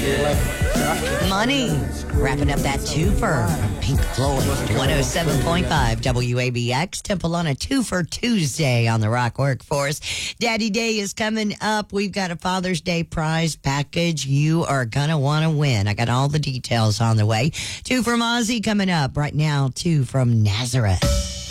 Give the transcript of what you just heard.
Money. Wrapping up that twofer from Pink Floyd. 107.5 WABX. Temple on a twofer Tuesday on the Rock Workforce. Daddy Day is coming up. We've got a Father's Day prize package you are going to want to win. I got all the details on the way. Two from Ozzy coming up right now. Two from Nazareth.